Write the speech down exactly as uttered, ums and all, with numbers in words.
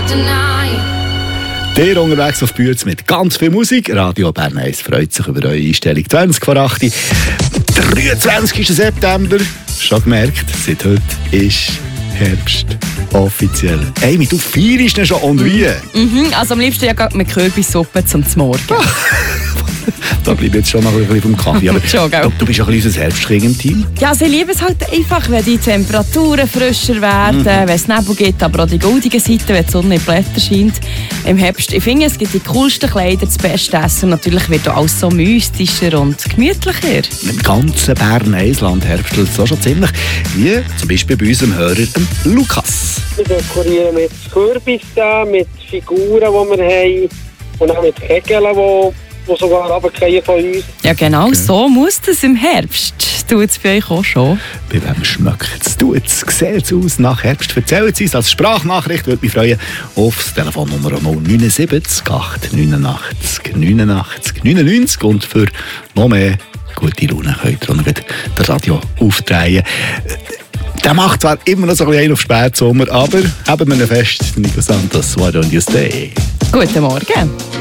Der unterwegs auf Bühne mit ganz viel Musik. Radio Bern eins freut sich über eure Einstellung. zwanzig vor acht. dreiundzwanzigsten September. Schon gemerkt, seit heute ist Herbst. Offiziell. Amy, du feierst ihn schon und wie? Mhm, also am liebsten ja mit Kürbissuppe zum Morgen. Da bleibe ich jetzt schon mal ein bisschen vom Kaffee. Aber schon, du, du bist ja ein bisschen unser Herbstkind im Team. Ja, also ich liebe es halt einfach, wenn die Temperaturen frischer werden, mhm. wenn es Nebel gibt, aber auch die goldige Seite, wenn die Sonne in die Blätter scheint. Im Herbst, ich finde, es gibt die coolsten Kleider, das beste Essen. Natürlich wird auch alles so mystischer und gemütlicher. Im ganzen Bern Eisland herbstelt es auch schon ziemlich. Wie zum Beispiel bei unserem Hörer Lukas. Wir dekorieren mit Kürbis, mit Figuren, die wir haben und auch mit Kegeln, die die sogar runterfallen von uns. Ja genau, okay. So muss das im Herbst. Tut es bei euch auch schon? Bei wem schmeckt es? Tut es? Sieht es aus nach Herbst? Erzählt es uns als Sprachnachricht. Würde mich freuen auf das Telefonnummer null neun sieben acht neunundachtzig neunundachtzig neunundneunzig. Und für noch mehr gute Laune könnt ihr auch das Radio aufdrehen. Der macht zwar immer noch so ein bisschen auf Spätsommer, aber haben wir ihn fest. Nico Santos, why don't you stay? Guten Morgen.